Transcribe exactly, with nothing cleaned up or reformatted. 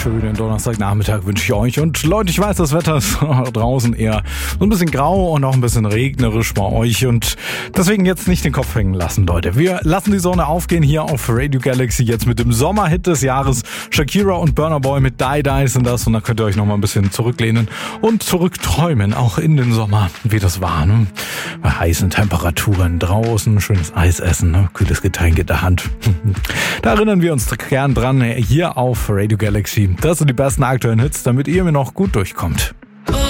schönen Donnerstagnachmittag wünsche ich euch. Und Leute, ich weiß, das Wetter ist draußen eher so ein bisschen grau und auch ein bisschen regnerisch bei euch. Und deswegen jetzt nicht den Kopf hängen lassen, Leute. Wir lassen die Sonne aufgehen hier auf Radio Galaxy jetzt mit dem Sommerhit des Jahres. Shakira und Burna Boy mit Die Die sind das. Und dann könnt ihr euch noch mal ein bisschen zurücklehnen und zurückträumen, auch in den Sommer, wie das war, ne? Bei heißen Temperaturen draußen, schönes Eis essen, ne? Kühles Getränk in der Hand. Da erinnern wir uns gern dran, hier auf Radio Galaxy. Das sind die besten aktuellen Hits, damit ihr mir noch gut durchkommt.